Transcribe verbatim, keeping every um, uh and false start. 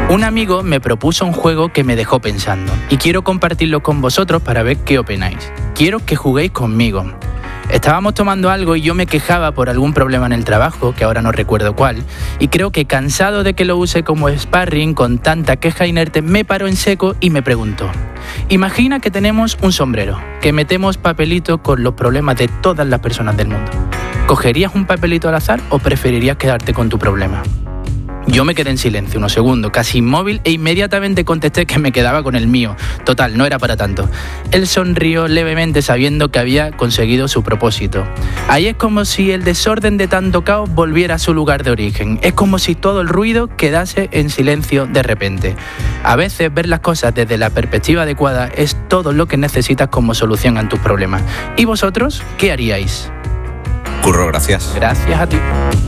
Un amigo me propuso un juego que me dejó pensando y quiero compartirlo con vosotros para ver qué opináis. Quiero que juguéis conmigo. Estábamos tomando algo y yo me quejaba por algún problema en el trabajo, que ahora no recuerdo cuál, y creo que cansado de que lo use como sparring con tanta queja inerte, me paró en seco y me preguntó: imagina que tenemos un sombrero, que metemos papelito con los problemas de todas las personas del mundo. ¿Cogerías un papelito al azar o preferirías quedarte con tu problema? Yo me quedé en silencio unos segundos, casi inmóvil, e inmediatamente contesté que me quedaba con el mío. Total, no era para tanto. Él sonrió levemente sabiendo que había conseguido su propósito. Ahí es como si el desorden de tanto caos volviera a su lugar de origen. Es como si todo el ruido quedase en silencio de repente. A veces ver las cosas desde la perspectiva adecuada es todo lo que necesitas como solución a tus problemas. ¿Y vosotros qué haríais? Curro, gracias. Gracias a ti.